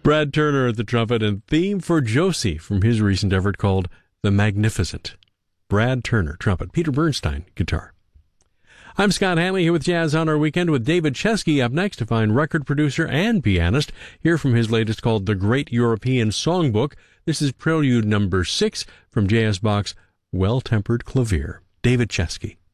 Brad Turner at the trumpet, and theme for Josie from his recent effort called The Magnificent. Brad Turner, trumpet. Peter Bernstein, guitar. I'm Scott Hanley here with Jazz on Our Weekend with David Chesky up next, to find record producer and pianist. Hear from his latest called The Great European Songbook. This is Prelude number 6 from J.S. Bach's Well-Tempered Clavier. David Chesky.